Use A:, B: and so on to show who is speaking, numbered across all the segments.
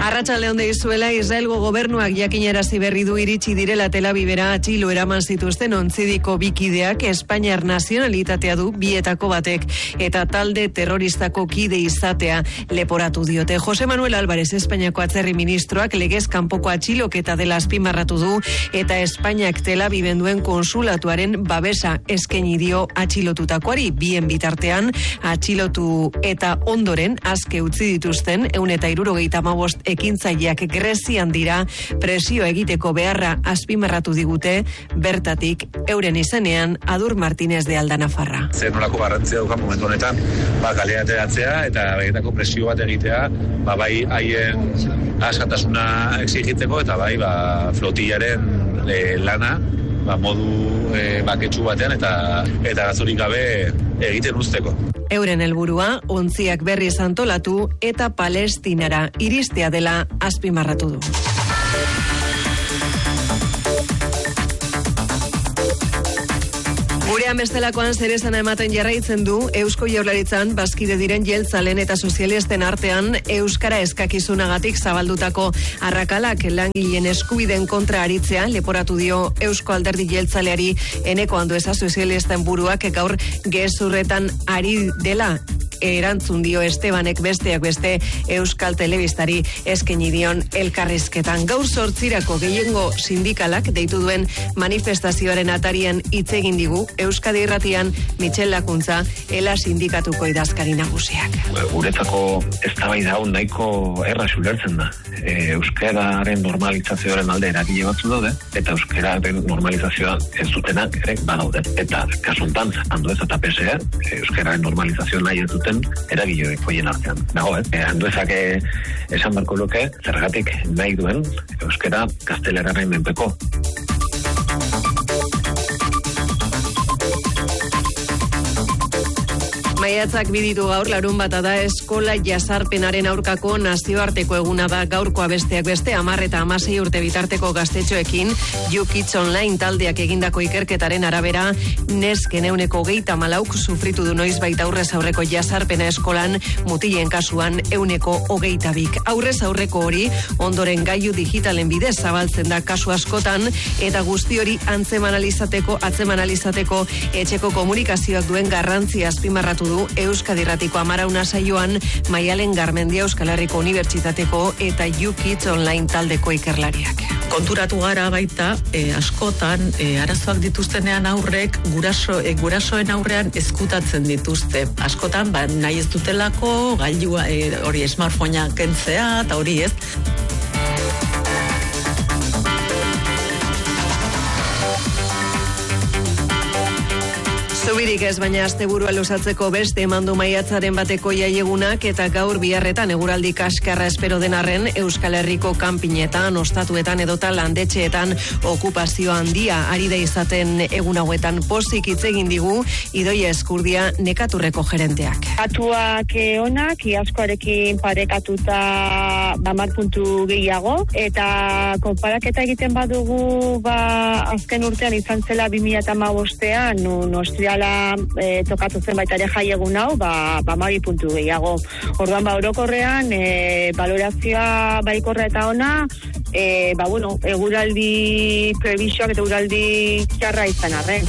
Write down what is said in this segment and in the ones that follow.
A: Arratsaldeon deizuela, Israelgo gobernuak jakinarazi berri du iritsi direla Tel Avivera atxilo eraman zituzten ontzidiko bikideak. Espainiar nazionalitatea du bietako batek eta talde terroristako kide izatea leporatu diote. Jose Manuel Álvarez, Espainiako atzerri ministroak, legez kanpoko atxiloketa dela azpimarratu du eta Espainiak Tel Aviven duen konsulatuaren babesa eskaini dio atxilotutakoari. Bien bitartean atxilotu eta ondoren aske utzi dituzten 175 ekintzaileak Grezian dira, presio egiteko beharra azpimarratu digute, bertatik euren izenean Adur Martínez de Aldanafarra.
B: Zer nolako garrantzia daukan momentu honetan, kalerateratzea eta begetako presio bat egitea, bai haien askatasuna exigitzeko eta bai flotillaren lana modu baketsu batean eta gazorik gabe egiten usteko.
A: Euren helburua ontziak berriz antolatu eta Palestinara iristea dela azpimarratu du. Gurean bestelakoan zerezana ematen jarraitzen du Eusko Jaurlaritzan bazkide diren jeltzalen eta sozialisten artean euskara eskakizunagatik zabaldutako arrakalak langileen eskubideen kontra aritzea leporatu dio Eusko Alderdi Jeltzaleari Eneko Andueza sozialisten buruak gaur gezurretan ari dela. Erantzun dio Estebanek besteak beste Euskal Telebistari eskaini dion elkarrizketan. Gaur 8 gehiengo sindikalak deitu duen manifestazioaren atarian hitz egin digu Euskadi Irratian Michel Lakuntza, ELA sindikatuko idazkari nagusiak.
C: Guretzako eztabaida hau nahiko erraz ulertzen da. Euskararen normalizazioaren alde eragile batzu daude eta euskararen normalizazioa ez dutenak ere badaude. Eta kasu honetan Andueza eta PSE euskararen normalizazioa nahi ez duten eragile hoien artean. Dago, Anduezak esan barko luke zergatik nahi duen euskara gazteleraren menpeko.
A: Maiatzak biditu gaur, larun bata da eskola jazarpenaren aurkako nazioarteko eguna da. Gaurkoa besteak beste 10 eta 16 urte bitarteko gaztetxoekin You Kids Online taldeak egindako ikerketaren arabera nesken 24% sufritu du noizbait aurrez aurreko jazarpena eskolan, mutilen kasuan 22%. Aurrez aurreko hori ondoren gailu digitalen bidez zabaltzen da kasu askotan eta guzti hori atzeman alizateko etxeko komunikazioak duen garrantzia azpimarratu du Euskadi Irratiko Amarauna saioan Maialen Garmendia Euskal Herriko Unibertsitateko eta You Kids Online taldeko ikerlariak.
D: Konturatu gara baita, askotan arazoak dituztenean aurrek gurasoen aurrean ezkutatzen dituzte. Askotan nahi ez dutelako gailua hori smartphonea kentzea eta hori ez.
A: Zubirik ez, baina asteburua luzatzeko beste emandu maiatzaren bateko jaiegunak eta gaur biharretan eguraldi kaskarra espero denarren Euskal Herriko kanpinetan, ostatuetan edota landetxeetan okupazio handia ari da izaten egun hauetan. Pozik hitz egin digu Idoia Eskurdia Nekaturreko gerenteak.
E: Datuak onak, iazkoarekin parekatuta 10 puntu gehiago eta konparaketa egiten badugu azken urtean izan zela 2015ean, Ostriala tokatu zen baita ere jaiegun hau, 12 puntu gehiago. Orduan orokorrean valorazioa baikorra eta ona, eguraldi prebisioak eta eguraldi txarra izan arren.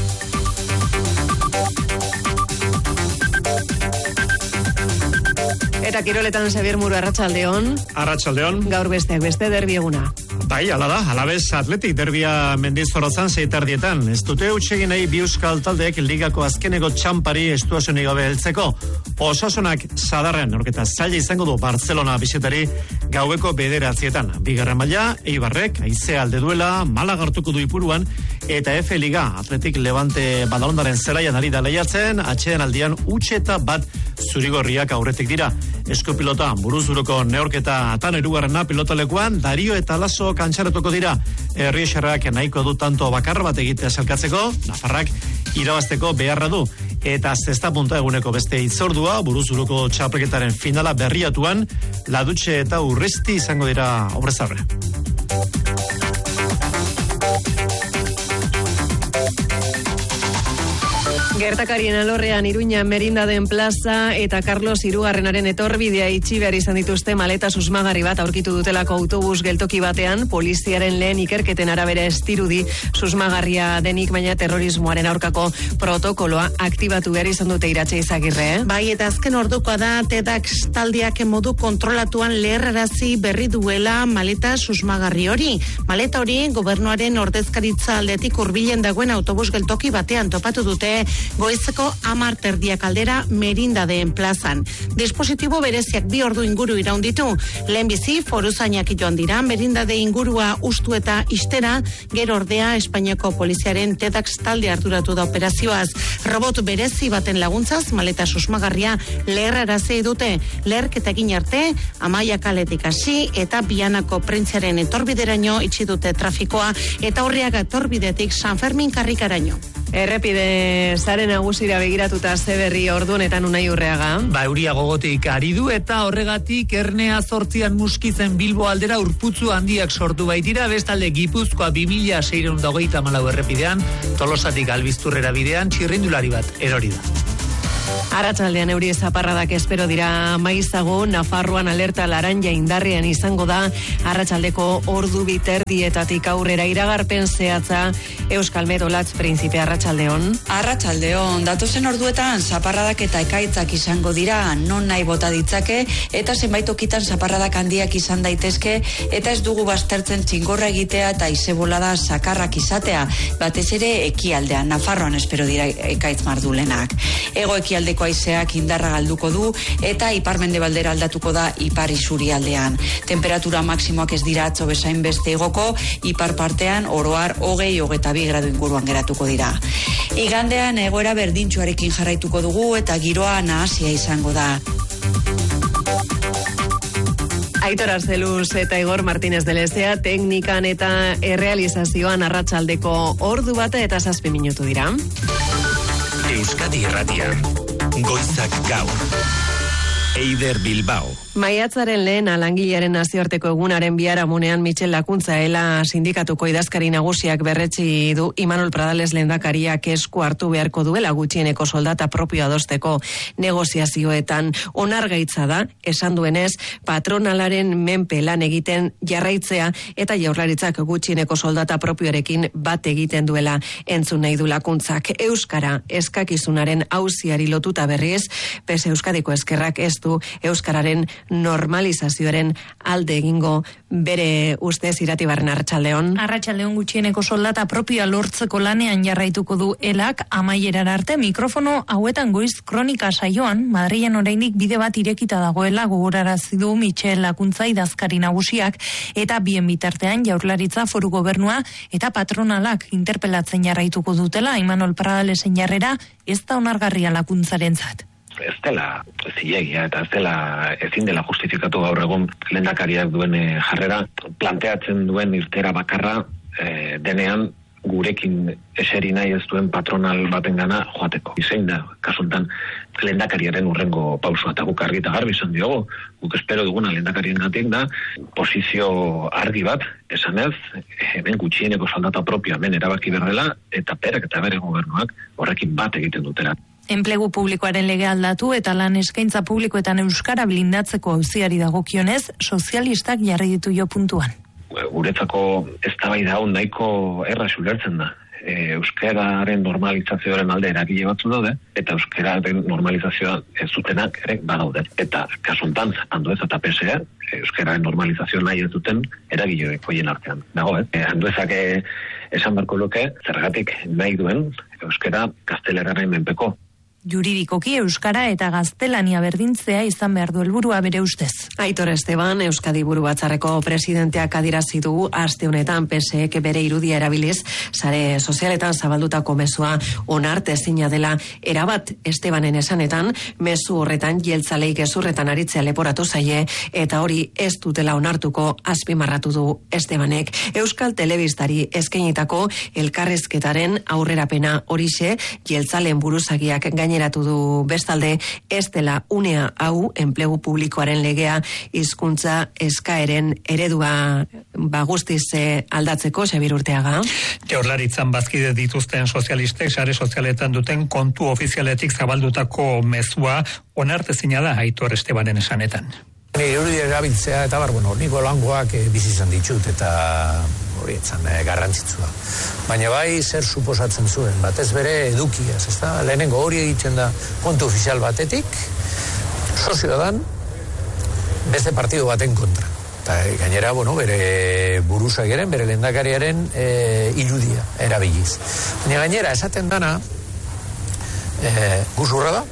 A: Eta kiroletan Xabier Muro, arratsaldeon.
F: Arratsaldeon.
A: Gaur besteak beste derbi eguna.
F: Bai, ala da, Alavés Athletic derbia Mendizorrotzan 6:30. Ez dute hutsegin nahi bi euskal taldeek ligako azkeneko txampari estuazionik gabe heltzeko. Osasunak sadarrean aurketa zaila izango du Barcelona bisitari gaueko 9:00. Bigarren maila, Eibarrek haizea alde duela, Malaga hartuko du Ipuruan eta F Liga Athletic Levante Badalondaren zelaian ari da lehiatzen, atxeden aldian utxeta bat zurigorriak aurretik dira. Eskupilota buruzuruko neorketa atano 2. pilotalekuan Dario eta Lasso kantxaratuko dira. Herriexarrak nahiko du tanto bakar bat egitea salkatzeko, Nafarrak irabazteko beharra du. Eta 6 punta eguneko beste hitzordua buruzuruko txapelketaren finala berriatuan, Ladutxe eta Urresti izango dira aurrez aurre.
A: Gertakarien alorrean Iruña Merindaden plaza eta Carlos Hirugarrenaren etorbidea itxi behar izan dituzte maleta susmagarri bat aurkitu dutelako autobus geltoki batean, poliziaren lehen ikerketen arabera estirudi susmagarria denik, baina terrorismoaren aurkako protokoloa aktibatu behar izan dute Iratxe Izagirre.
G: Bai, eta azken ordukoa da TEDx taldeak modu kontrolatuan leherrarazi berri duela maleta susmagarri hori. Maleta hori gobernuaren ordezkaritza aldetik hurbilen dagoen autobus geltoki batean topatu dute goizeko 10:30 aldera Merindadeen plazan. Dispositibo bereziak 2 ordu inguru iraun ditu. Lehenbizi foruzainak joan dira Merindade ingurua ustu eta istera, gero ordea Espainiako poliziaren TEDx talde arduratu da operazioaz. Robot berezi baten laguntzaz maleta susmagarria leherrarazi dute. Leherketa egin arte, Amaia kaletik hasi eta Bianako Printziaren etorbideraino itxi dute trafikoa eta Urriaga etorbidetik San Fermin karrikaraino.
A: Errepide zaren nagusira begiratuta zeberri ordunetan Unai Urreaga.
H: Euria gogotik ari du eta horregatik Ernea 8an Muskizen Bilbo aldera urputzu handiak sortu baitira, bestalde Gipuzkoa 2624 errepidean, Tolosatik Albizturrera bidean txirrindulari bat erori da.
A: Arratsaldean euri zaparradak espero dira maizago, Nafarroan alerta laranja indarrean izango da, arratsaldeko ordu biterdietatik aurrera iragarpen zehatza. Euskalmet Olatz Prinzipe, arratsaldeon.
I: Arratsaldeon, datozen orduetan zaparradak eta ekaitzak izango dira, non nahi bota ditzake, eta zenbait tokitan zaparradak handiak izan daitezke, eta ez dugu baztertzen txingorra egitea eta izebolada sakarrak izatea, batez ere ekialdean, Nafarroan espero dira ekaitz mardulenak. Hego ekialdeko haizeak indarra galduko du eta ipar-mendebaldera aldatuko da ipar isurialdean. Temperatura maksimoak ez dira atzo bezain beste igoko, ipar partean oroar 20-22 gradu inguruan geratuko dira. Igandean egoera berdintsuarekin jarraituko dugu eta giroa nahasia izango da.
A: Aitor Arzeluz eta Igor Martínez de Lezea teknikan eta errealizazioan arratsaldeko ordu bata eta 7 minutu dira.
J: Euskadi Irratian, Goizak Gaur, Eider Bilbao.
A: Maiatzaren lehen langilearen nazioarteko egunaren biharamunean Michel Lakuntza Ela sindikatuko idazkari nagusiak berretsi du Imanol Pradales lehendakariak esku hartu beharko duela gutxieneko soldata propio adosteko negoziazioetan. Onargaitza da, esan duenez, patronalaren menpe lan egiten jarraitzea eta Jaurlaritzak gutxieneko soldata propioarekin bat egiten duela entzun nahi du Lakuntzak. Euskara eskakizunaren auziari lotuta berriz, pese Euskadiko Ezkerrak ez du euskararen normalizazioaren alde egingo bere ustez. Iratibarren arratsaldeon.
K: Arratsaldeon, gutxieneko soldata propioa lortzeko lanean jarraituko du Elak amaierara arte. Mikrofono hauetan goiz kronika saioan Madrilen oraindik bide bat irekita dagoela gogorarazi du Michel Lakuntza idazkari nagusiak, eta bien bitartean Jaurlaritza, Foru Gobernua eta patronalak interpelatzen jarraituko dutela. Imanol Pradalesen jarrera ez da onargarria Lakuntzarentzat.
C: Ez dela zilegia eta ezin dela justifikatu gaur egun lehendakariak duen jarrera, planteatzen duen irtera bakarra denean gurekin eseri nahi ez duen patronal batengana joateko. Zein da, kasuntan, lehendakariaren urrengo pausua eta guk argi eta garbi izan diogu. Guk espero duguna lehendakariengatik da posizio argi bat, esanez, hemen gutxieneko soldata propioa hemen erabaki berrela eta perek eta bere gobernuak horrekin bat egiten dutela.
K: Enplegu publikoaren lege aldatu eta lan eskaintza publikoetan euskara blindatzeko auziari dagokionez, sozialistak jarri ditu jo puntuan.
C: Guretzako eztabaida hau nahiko erraz ulertzen da. Euskararen normalizazioaren alde eragile batzu daude, eta euskararen normalizazioa ez zutenak ere badaude. Eta kasuntan, Andueza eta PSE, euskararen normalizazioa nahi ez duten eragile hoien artean. Dago, Anduezak esan barko luke, zergatik nahi duen euskara gazteleraren menpeko.
K: Juridikoki euskara eta gaztelania berdintzea izan behar du helburua bere ustez.
A: Aitor Esteban, Euskadi Buru Batzarreko presidenteak adierazi du aste honetan PSEk bere irudia erabiliz, sare sozialetan zabaldutako mezua onartezina dela erabat. Estebanen esanetan, mezu horretan jeltzalei gezurretan aritzea leporatu zaie eta hori ez dutela onartuko azpimarratu du Estebanek. Euskal Telebistari eskainitako elkarrizketaren aurrerapena horixe jeltzaleen buruzagiak gainera gaineratu du. Bestalde, ez dela unea hau enplegu publikoaren legea hizkuntza eskaeren eredua guztiz aldatzeko, Xabir Urteaga.
H: Jaurlaritzan bazkide dituzten sozialistek sare sozialetan duten kontu ofizialetik zabaldutako mezua onartezina da Aitor Estebanen esanetan.
L: Hori erabiltzea eta niko langoak bizi izan ditut eta hori etzan garrantzitsua. Baina bai zer suposatzen zuen, batez bere edukiaz, ezta? Lehenengo hori egiten da kontu ofizial batetik, sozioetan beste partido baten kontra. Eta gainera, bere buruzagaren, bere lehendakariaren irudia erabiliz. Baina gainera, esaten dana, guzurra da,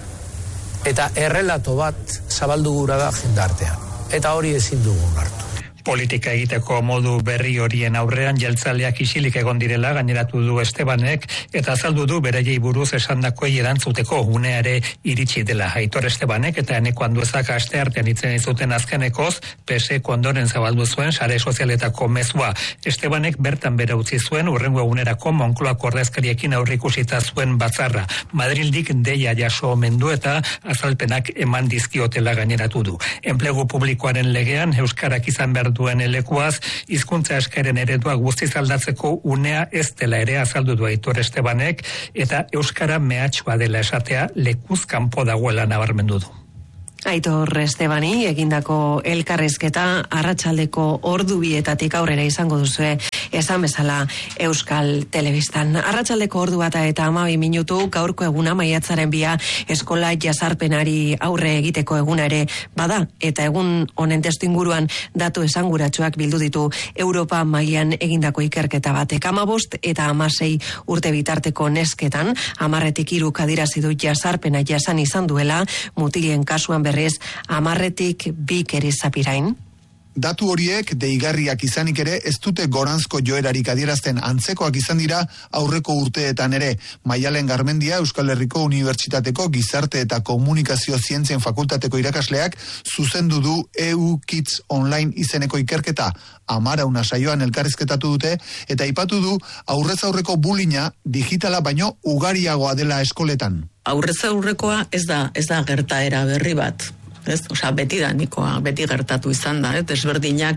L: eta errelato bat zabaldu gura da jendartean. Eta hori ezin dugu hartu.
H: Politika egiteko modu berri horien aurrean jeltzaleak isilik egon direla gaineratu du Estebanek eta azaldu du beraiei buruz esandakoei erantzuteko unea ere iritsi dela. Aitor Estebanek eta Eneko Anduezak asteartean hitzen zuten azkenekoz PSeko ondoren zabaldu zuen sare sozialetako mezua. Estebanek bertan bera utzi zuen hurrengo egunerako Moncloako ordezkariekin aurreikusita zuen batzarra. Madrildik deia jaso omen du eta azalpenak eman dizkiotela gaineratu du. Enplegu publikoaren legean euskarak izan behar duen elekuaz, hizkuntza eskaeren eredua guztiz aldatzeko unea ez dela ere azaldu du Aitor Estebanek, eta euskara mehatxua dela esatea lekuz kanpo dagoela nabarmendu du.
A: Aitor Estebani egindako elkarrizketa arratsaldeko ordu bietatik aurrera izango duzue esan bezala Euskal Telebistan. Arratsaldeko ordu bata eta 12 minutu gaurko eguna maiatzaren 2 eskola jazarpenari aurre egiteko eguna ere bada eta egun honen testuinguruan datu esanguratsuak bildu ditu Europa mailan egindako ikerketa batek. 15 eta 16 urte bitarteko nesketan 10etik 3 adierazi du jazarpena jasan izan duela, mutilen kasuan berriz 10etik 2 erizapirain.
M: Datu horiek deigarriak izanik ere ez dute goranzko joerarik adierazten, antzekoak izan dira aurreko urteetan ere. Maialen Garmendia Euskal Herriko Unibertsitateko Gizarte eta Komunikazio Zientzien Fakultateko irakasleak zuzendu du EU Kids Online izeneko ikerketa. 10 saioan elkarrizketatu dute eta aipatu du aurrez aurreko bullyinga digitala baino ugariagoa dela eskoletan.
D: Aurrez aurrekoa ez da gertaera berri bat. Osea, beti da nikoa, beti gertatu izan da, desberdinak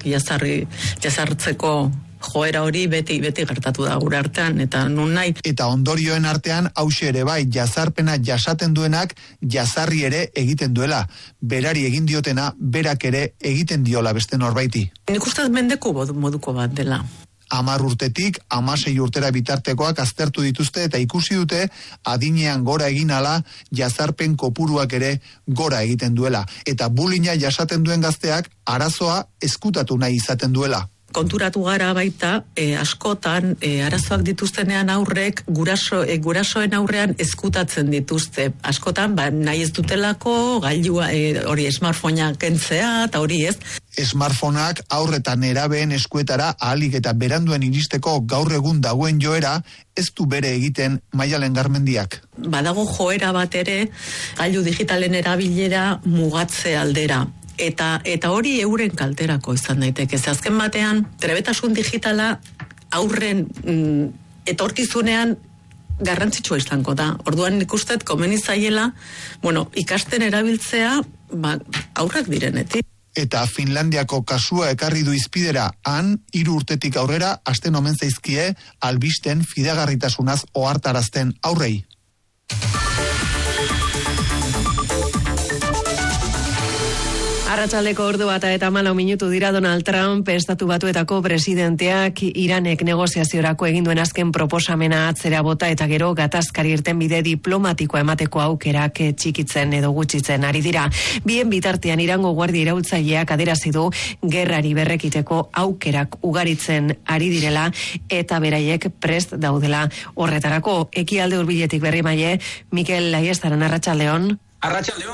D: jazartzeko joera hori beti gertatu da gure artean, eta nun nahi.
M: Eta ondorioen artean, hause ere bai, jazarpena jasaten duenak, jazarri ere egiten duela. Berari egin diotena, berak ere egiten diola beste norbaiti.
D: Nik uste mendeko moduko bat dela.
M: 10 urtetik 16 urtera bitartekoak aztertu dituzte eta ikusi dute adinean gora egin ala jazarpen kopuruak ere gora egiten duela. Eta bullyinga jasaten duen gazteak arazoa ezkutatu nahi izaten duela.
D: Konturatu gara baita, askotan arazoak dituztenean aurrek gurasoen aurrean ezkutatzen dituzte. Askotan nahi ez dutelako gailua hori smartphonea kentzea eta hori ez.
M: Smartphoneak aurretan erabeen eskuetara ahalik eta beranduen iristeko gaur egun dagoen joera ez du bere egiten Maialen Garmendiak.
D: Badago joera bat ere gailu digitalen erabilera mugatze aldera. Eta hori euren kalterako izan daiteke. Azken batean, trebetasun digitala aurren etorkizunean garrantzitsua izango da. Orduan ikustet komeni zaiela, ikasten erabiltzea aurrak direnetik.
M: Eta Finlandiako kasua ekarri du izpidera, han 3 urtetik aurrera hasten omen zaizkie albisten fidagarritasunaz ohartarazten aurrei.
A: Arratsaldeko ordu bata eta 14 minutu dira. Donald Trump, Estatu Batuetako presidenteak Iranek negoziaziorako egin duen azken proposamena atzera bota eta gero gatazkari irtenbide diplomatikoa emateko aukerak txikitzen edo gutxitzen ari dira. Bien bitartean Irango guardia iraultzaileak adierazi du gerrari berrekiteko aukerak ugaritzen ari direla eta beraiek prest daudela horretarako. Ekialde hurbiletik Berrimaile, Mikel Laiestaran, arratsaldeon.
N: Arratsaldeon,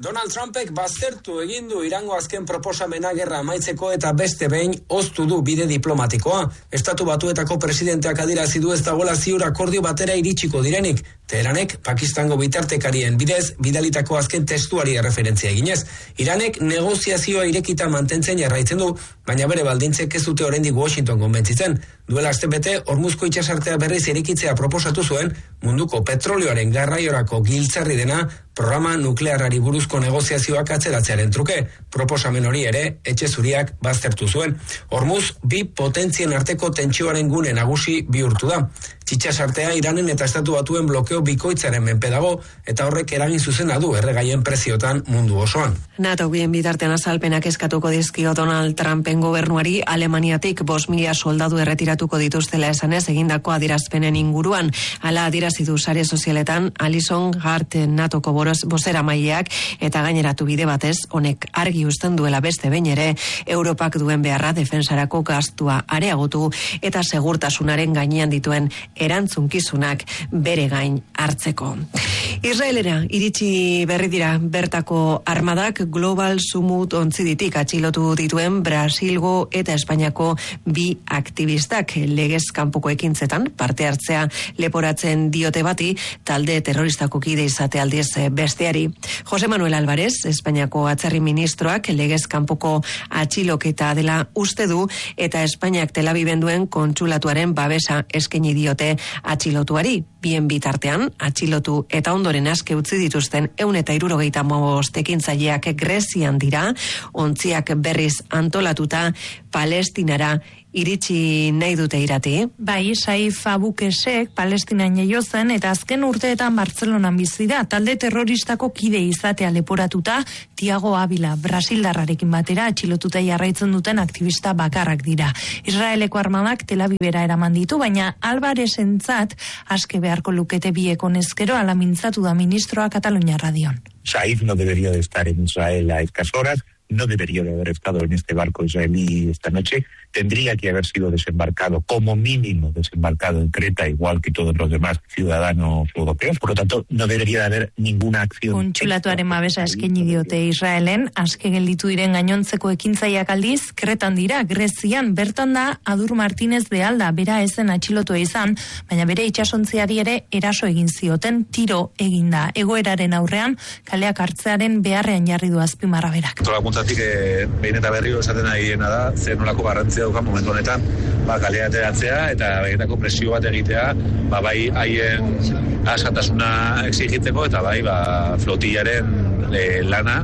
N: Donald Trumpek baztertu egin du Irango azken proposamena gerra amaitzeko eta beste behin oztu du bide diplomatikoa. Estatu Batuetako presidenteak adierazi du ez dagoela ziur akordio batera iritsiko direnik. Teheranek Pakistango bitartekarien bidez bidalitako azken testuari referentzia eginez. Iranek negoziazioa irekita mantentzen jarraitzen du, baina bere baldintzek ez dute oraindik Washington konbentzitzen. Duela astebete Hormuzko itsasartea berriz irekitzea proposatu zuen munduko petrolioaren garraiorako giltzarri dena programa nuklearrari buruzko negoziazioak atzeratzearen truke. Proposamen hori ere Etxe Zuriak baztertu zuen. Hormuz bi potentzien arteko tentsioaren gune nagusi bihurtu da. Itsasartea Iranen eta Estatu Batuen blokeo bikoitzaren menpe dago eta horrek eragin zuzena du erregaien preziotan mundu osoan.
A: NATO bien bitartean azalpenak eskatuko dizkio Donald Trumpen gobernuari Alemaniatik 5.000 soldadu erretiratuko dituztela esanez egindako adierazpenen inguruan. Hala adierazi du sare sozialetan Alison Hart NATOko bozeramaileak eta gaineratu bide batez honek argi uzten duela beste behin ere Europak duen beharra defensarako gastua areagotu eta segurtasunaren gainean dituen erantzunkizunak bere gain hartzeko. Israelera iritsi berri dira bertako armadak Global Summit ontziditik atxilotu dituen Brasilgo eta Espainiako bi aktivistak legez kanpoko ekintzetan parte hartzea leporatzen diote bati talde terroristako kide izate aldiz besteari. Jose Manuel Álvarez, Espainiako atzerri ministroak legez kanpoko atxiloketa dela uste du eta Espainiak Tel Aviven duen kontsulatuaren babesa eskaini diote atxilotuari. Bien bitartean, atxilotu eta ondoren aske utzi dituzten 175 ekintzaileak Grezian dira, ontziak berriz antolatuta Palestinara iritsi nahi dute irati.
K: Bai, Saif Abukesek Palestinan jaio zen eta azken urteetan Bartzelonan bizi da. Talde terroristako kide izatea leporatuta, Tiago Avila brasildarrarekin batera atxilotuta jarraitzen duten aktivista bakarrak dira. Israeleko armadak Tel Avivera eraman ditu, baina Alvarezentzat aske beharko lukete biek honezkero ala mintzatu da ministroa Katalunia Radion.
O: Saif no debería de estar en Israel a estas horas, no debería de haber estado en este barco israelí esta noche, tendría que haber sido desembarcado, como mínimo desembarcado en Creta, igual que todos los demás ciudadanos europeos, por lo tanto no debería de haber ninguna acción.
K: Kontsulatuaren babesa eskaini diote Israelen, aske gelditu diren gainontzeko ekintzaileak aldiz, Kretan dira, Grezian, bertan da Adur Martinez de Alda, bera ezen atxilotua izan, baina bere itsasontziari ere eraso egin zioten, tiro eginda. Egoeraren aurrean, kaleak hartzearen beharrean jarri du azpimarra berak.
B: Antolakuntzatik behin eta berriro esaten nahiena da, zer nolako garrantzia daukan momentu honetan, kalea ateratzea eta benetako presio bat egitea, bai haien askatasuna exigiteko eta bai flotillaren lana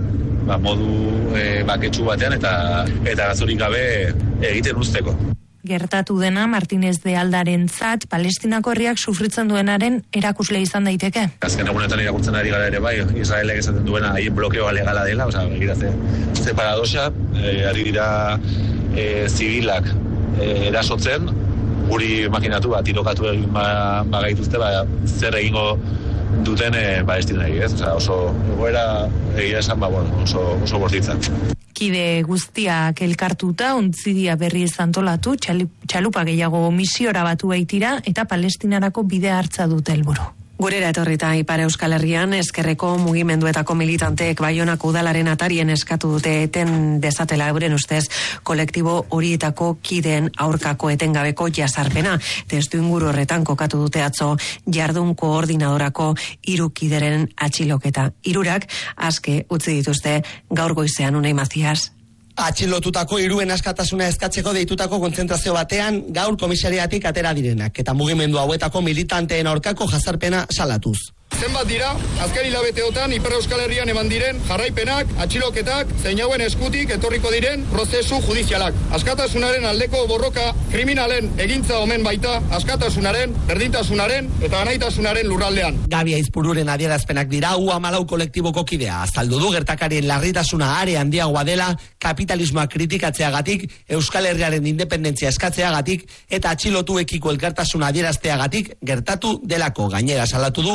B: modu baketsu batean eta gazorik gabe egiten usteko.
K: Gertatu dena Martinez de Aldarentzat Palestinako herriak sufritzen duenaren erakusle izan daiteke.
B: Azken egunetan irakurtzen ari gara ere bai, Israelek esaten duena haien blokeoa legala dela, begira ze paradoxa, ari dira zibilak erasotzen, guri imaginatu tirokatu egin bagaituzte, zer egingo duten palestinari, ez? Oso egoera egia esan, oso bortitza.
K: Kide guztiak elkartuta ontzidia berriz antolatu, txalupa gehiago misiora batu baitira eta Palestinarako bide hartza dute helburu.
A: Gurera etorrita Ipar Euskal Herrian ezkerreko mugimenduetako militanteek Baionako udalaren atarien eskatu dute eten dezatela euren ustez kolektibo horietako kideen aurkako etengabeko jazarpena. Testu inguru horretan kokatu dute atzo jardun koordinadorako 3 kideren atxiloketa. 3 aske utzi dituzte gaur goizean Unai Mazias.
P: Atxilotutako 3 askatasuna eskatzeko deitutako kontzentrazio batean gaur komisariatik atera direnak eta mugimendu hauetako militanteen aurkako jazarpena salatuz.
Q: Zenbat dira, azken hilabeteotan Ipar Euskal Herrian eman diren jarraipenak, atxiloketak, zein hauen eskutik etorriko diren prozesu judizialak. Askatasunaren aldeko borroka kriminalen egintza omen baita askatasunaren, berdintasunaren eta anaitasunaren lurraldean.
P: Gabi Aizpururen adierazpenak dira U14 kolektiboko kidea. Azaldu du gertakarien larritasuna are handiagoa dela kapitalismoa kritikatzeagatik, Euskal Herriaren independentzia eskatzeagatik eta atxilotuekiko elkartasuna adierazteagatik gertatu delako. Gainera salatu du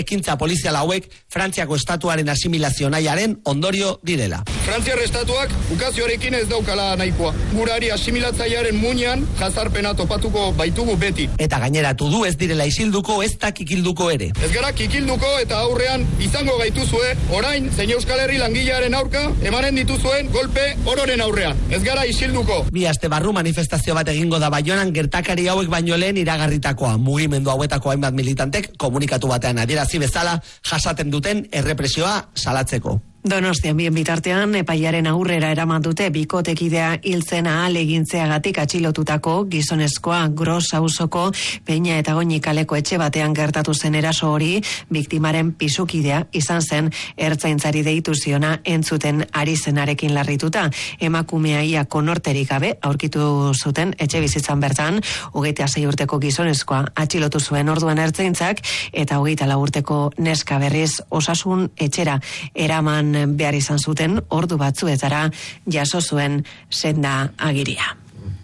P: ekintza polizial hauek Frantziako estatuaren asimilazio nahiaren ondorio direla.
Q: Frantziar estatuak ukazioarekin ez daukala nahikoa. Gurari asimilatzailearen muinean jazarpena topatuko baitugu beti.
P: Eta gaineratu du ez direla isilduko, ez da kikilduko ere.
Q: Ez gara kikilduko eta aurrean izango gaituzue, orain zein Euskal Herri langilearen aurka emanen dituzuen golpe ororen aurrean. Ez gara isilduko.
P: 2 aste barru manifestazio bat egingo da Baionan gertakari hauek baino lehen iragarritakoa. Mugimendu hauetako hainbat militantek komunikatu batean adierazi bezala jasaten duten errepresioa salatzeko.
A: Donostian bien bitartean epaiaren aurrera eraman dute bikotekidea hiltzen ahal egintzeagatik atxilotutako gizonezkoa Gros auzoko Peña eta Goñi kaleko etxe batean gertatu zen eraso hori biktimaren pisukidea izan zen ertzaintzari deitu ziona entzuten ari zenarekin larrituta. Emakumea ia konorterik gabe aurkitu zuten etxe bizitzan bertan 26 urteko gizonezkoa atxilotu zuen orduan ertzaintzak eta 24 urteko neska berriz osasun etxera eraman behar izan zuten ordu batzuetara jaso zuen senda agiria.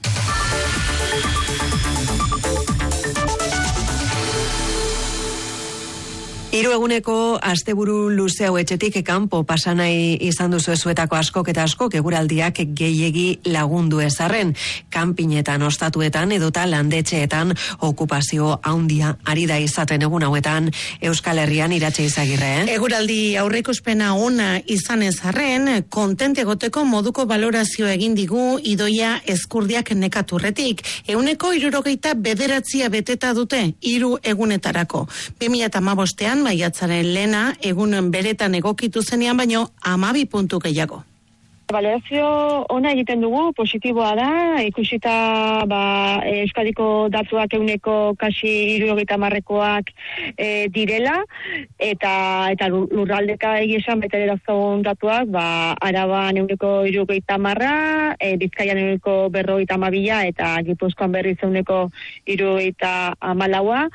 A: Hiru eguneko asteburu luze hau etxetik kanpo pasanai izan duzu ezuetako askok eta askok eguraldiak gehiegi lagundu ezarren. Kanpinetan, ostatuetan edota landetxeetan okupazio handia ari da izaten egun hauetan Euskal Herrian Iratxe Izagirre.
G: Eguraldi aurreikuspena ona izan ezarren, kontent egoteko moduko balorazio egin digu Idoia Ezkurdiak nekaturretik. 69 beteta dute 3 egunetarako. 2015ean maiatzaren lehena egun beretan egokitu zenean baino 12 puntu gehiago.
E: Balorazio ona egiten dugu, positiboa da, ikusita Euskadiko datuak eguneko kasi 70-rekoak direla, eta lurraldeka egiesan bete derazun datuak, Araban eguneko 70, Bizkaian eguneko 52 eta Gipuzkoan berriz eguneko 74.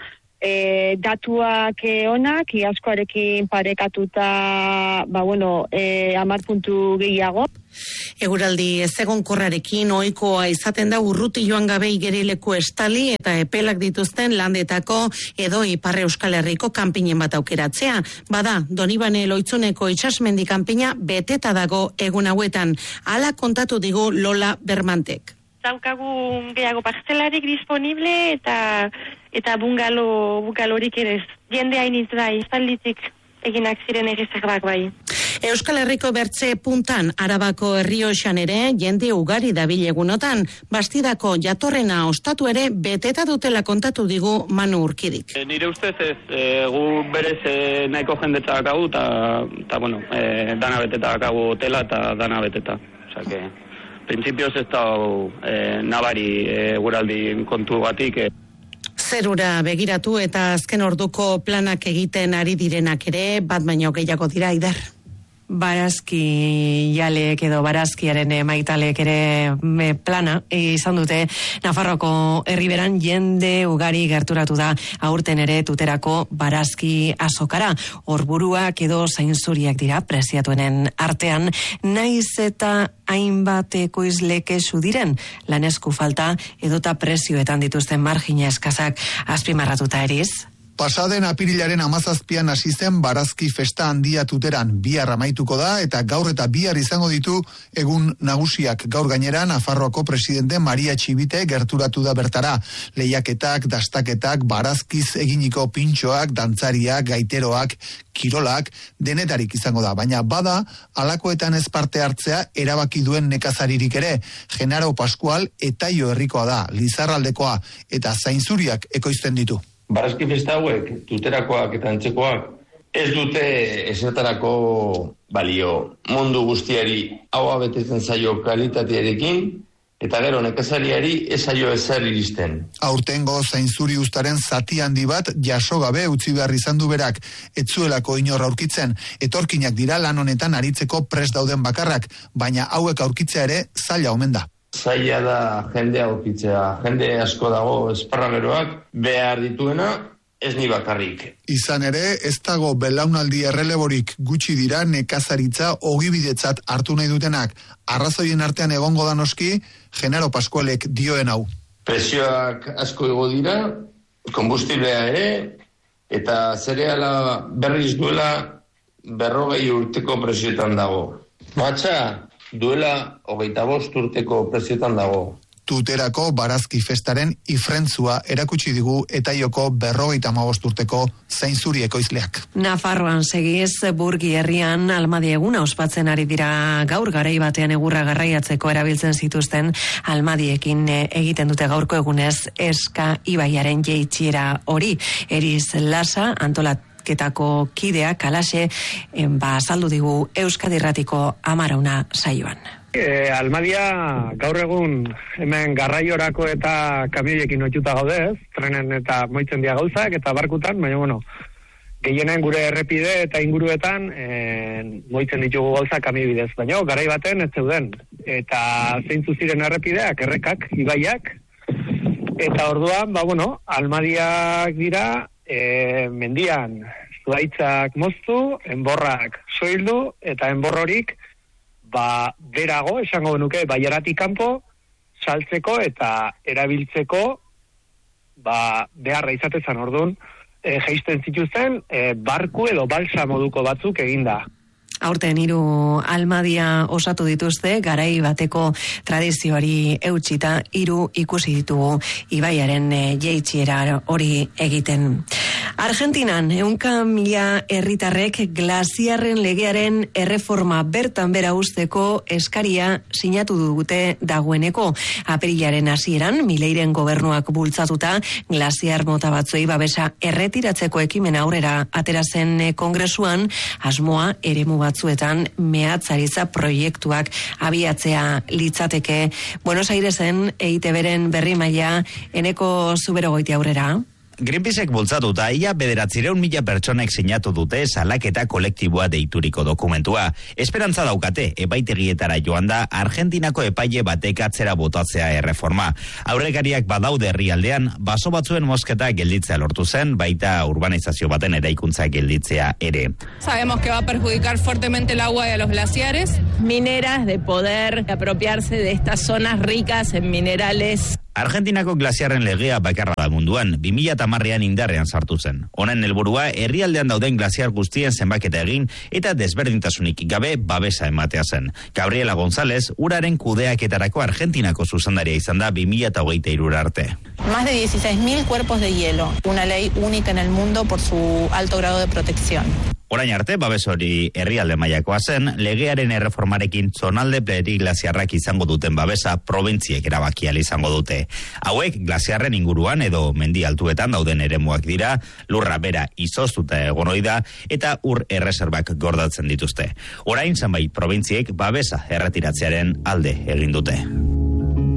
E: Datuak onak, iazkoarekin parekatuta 10 puntu gehiago.
G: Eguraldi ezegonkorrarekin ohikoa izaten da urruti joan gabe igerileku estali eta epelak dituzten landetako edo Ipar Euskal Herriko kanpinen bat aukeratzea. Bada, Donibane Loitzuneko itsasmendi kanpina beteta dago egun hauetan. Hala kontatu digu Lola Bermantek.
R: Daukagu gehiago partzelarik disponible eta bungalorik ere. Jende hainitz da, izalditik eginak ziren egizak bai.
G: Euskal Herriko bertze puntan, Arabako Errioxan ere, jende ugari dabil egunotan. Bastidako jatorrena ostatu ere, beteta dutela kontatu digu Manu Urkidik.
S: Nire ustez ez, gu berez nahiko jendetza dakagu, eta dana beteta dakagu hotela eta dana beteta. Osa que, printzipioz ez da nabari guraldi kontu batik.
G: Zerura begiratu eta azken orduko planak egiten ari direnak ere, bat baino gehiago dira, Aider.
A: Barazki jaleek edo barazkiaren maitalek ere plana izan dute Nafarroko herriberan jende ugari gerturatu da aurten ere tuterako barazki azokara. Horburuak edo zainzuriak dira preziatuenen artean, naiz eta hainbat ekoizleke diren lanesku falta edota prezioetan dituzten margina eskazak azpimarratuta eriz.
M: Pasaden apirilaren 17an hasi zen barazki festa handia tuteran. Bihar amaituko da eta gaur eta bihar izango ditu egun nagusiak. Gaur gainera Nafarroako presidente Maria Txibite gerturatu da bertara. Lehiaketak, dastaketak, barazkiz eginiko pintxoak, dantzariak, gaiteroak, kirolak, denetarik izango da. Baina bada, alakoetan ez parte hartzea erabaki duen nekazaririk ere. Genaro Pascual Etaio herrikoa da, Lizarraldekoa, eta zainzuriak ekoizten ditu.
T: Barazki festa hauek, tuterakoak eta antzekoak, ez dute esertarako balio. Mundu guztiari haua betetzen zaio kalitatearekin, eta gero nekazariari ez zaio ezer iristen.
M: Aurtengo zainzuri ustaren zati handi bat jaso gabe utzi behar izan du berak, etzuelako inor aurkitzen. Etorkinak dira lan honetan aritzeko prest dauden bakarrak, baina hauek aurkitzea ere zaila omen da.
T: Zaila da jendea aurkitzea. Jende asko dago esparrageroak behar dituena, ez ni bakarrik.
M: Izan ere, ez dago belaunaldi erreleborik gutxi dira nekazaritza ogibidetzat hartu nahi dutenak. Arrazoien artean egongo da noski, Genaro Pascualek dioen hau.
T: Presioak asko igo dira, konbustiblea ere, eta zereala berriz duela 40 urteko prezioetan dago. Matxa duela 25 urteko prezioetan dago.
M: Tuterako barazki festaren ifrentzua erakutsi digu Etaioko 55 urteko zainzuri ekoizleak.
A: Nafarroan segiz, Burgi herrian Almadi eguna ospatzen ari dira gaur, garai batean egurra garraiatzeko erabiltzen zituzten almadiekin egiten dute gaurko egunez eska ibaiaren jeitsiera hori. Eriz Lasa antolaketako kideak alaxe azaldu digu Euskadi Irratiko Amarauna saioan.
U: Almadia gaur egun hemen garraiorako eta kamioiekin oituta gaudez, trenen eta moitzen dia gauzak eta barkutan, baina gehienen gure errepide eta inguruetan moitzen ditugu gauzak kamio bidez, baina garai baten ez zeuden. Eta zeintzu ziren errepideak, errekak, ibaiak, eta orduan, almadiak dira mendian zuaitzak moztu, enborrak soildu, eta enborrorik berago, esango genuke, baiaratik kanpo, saltzeko eta erabiltzeko beharra izatezan orduan, jaisten zituzten barku edo balsa moduko batzuk eginda.
A: Aurten 3 almadia osatu dituzte, garai bateko tradizioari eutsita 3 ikusi ditugu ibaiaren jeitsiera hori egiten. Argentinan 100.000 herritarrek glaziarren legearen erreforma bertan bera usteko eskaria sinatu dute dagoeneko. Apirilaren hasieran Mileiren gobernuak bultzatuta glaziar mota batzuei babesa erretiratzeko ekimen aurrera atera zen kongresuan, asmoa eremu batzuetan mehatzaritza proiektuak abiatzea litzateke. Buenos Airesen EITBren berri maila Eneko Zuberogoiti aurrera.
V: Greenpeacek bultzatuta ia 900.000 pertsonek sinatu dute salaketa kolektiboa deituriko dokumentua. Esperantza daukate, epaitegietara joan da Argentinako epaile batek atzera botatzea erreforma. Aurrekariak badaude herrialdean, baso batzuen mosketa gelditzea lortu zen, baita urbanizazio baten eraikuntza gelditzea ere.
W: Sabemos que va a perjudicar fuertemente el agua y a los glaciares. Mineras de poder apropiarse de estas zonas ricas en minerales.
V: Argentinako glaziarren legea bakarra da munduan, 2010an indarrean sartu zen. Honen helburua herrialdean dauden glaziar guztien zenbaketa egin eta desberdintasunik gabe babesa ematea zen. Gabriela González, uraren kudeaketarako Argentinako zuzendaria izan da 2023 arte.
X: Más de 16.000 cuerpos de hielo, una ley única en el mundo por su alto grado de protección.
V: Orain arte, babes hori herrialde mailakoa zen, legearen erreformarekin zonalde glaziarrak izango duten babesa probintziek erabakial izango dute. Hauek glaziarren inguruan edo mendi altuetan dauden eremuak dira, lurra bera izoztuta egon ohi da eta ur erreserbak gordatzen dituzte. Orain zenbait probintziek babesa erretiratzearen alde egin dute.